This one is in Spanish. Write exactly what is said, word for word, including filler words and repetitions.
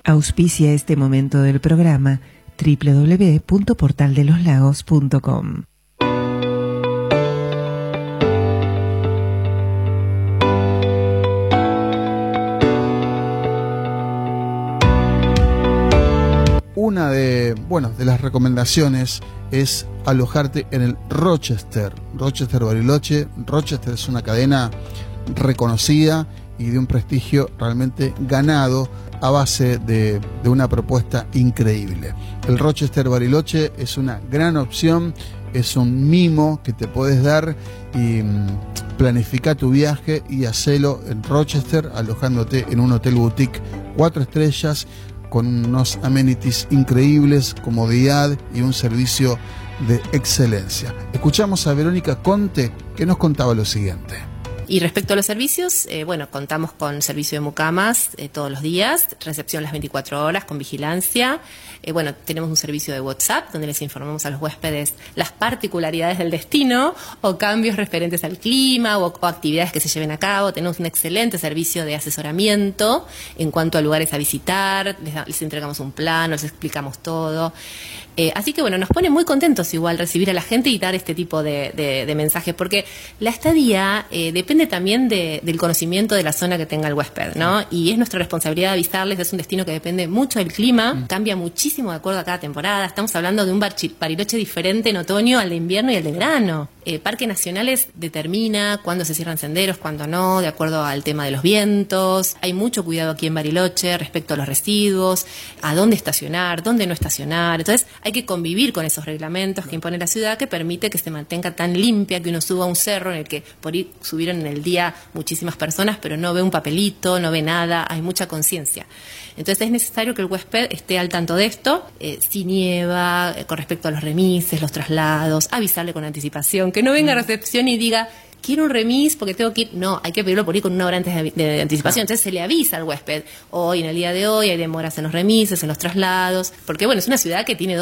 Auspicia este momento del programa doble u doble u doble u punto portal de los lagos punto com. Una de, bueno, de las recomendaciones es alojarte en el Rochester, Rochester Bariloche. Rochester es una cadena reconocida y de un prestigio realmente ganado a base de, de una propuesta increíble. El Rochester Bariloche es una gran opción, es un mimo que te puedes dar y mmm, planifica tu viaje y hacelo en Rochester, alojándote en un hotel boutique cuatro estrellas con unos amenities increíbles, comodidad y un servicio de excelencia. Escuchamos a Verónica Conte, que nos contaba lo siguiente. Y respecto a los servicios, eh, bueno, contamos con servicio de mucamas eh, todos los días, recepción las veinticuatro horas con vigilancia. Eh, bueno, tenemos un servicio de WhatsApp donde les informamos a los huéspedes las particularidades del destino o cambios referentes al clima o, o actividades que se lleven a cabo. Tenemos un excelente servicio de asesoramiento en cuanto a lugares a visitar, les, da, les entregamos un plan, les explicamos todo. Eh, así que bueno, nos pone muy contentos igual recibir a la gente y dar este tipo de, de, de mensajes, porque la estadía eh, depende también de, del conocimiento de la zona que tenga el huésped, ¿no? Y es nuestra responsabilidad avisarles, es un destino que depende mucho del clima, mm. cambia muchísimo de acuerdo a cada temporada. Estamos hablando de un Bariloche diferente en otoño al de invierno y al de verano. Eh, Parques Nacionales determina cuándo se cierran senderos, cuándo no, de acuerdo al tema de los vientos. Hay mucho cuidado aquí en Bariloche respecto a los residuos, a dónde estacionar, dónde no estacionar. Entonces hay que convivir con esos reglamentos que impone la ciudad, que permite que se mantenga tan limpia, que uno suba a un cerro en el que por ahí subieron en el día muchísimas personas, pero no ve un papelito, no ve nada, hay mucha conciencia. Entonces es necesario que el huésped esté al tanto de esto, eh, si nieva, eh, con respecto a los remises, los traslados, avisarle con anticipación, que no venga a recepción y diga, quiero un remis porque tengo que ir. No, hay que pedirlo por ir con una hora antes de, de anticipación. Entonces se le avisa al huésped, hoy, en el día de hoy, hay demoras en los remises, en los traslados, porque bueno, es una ciudad que tiene dos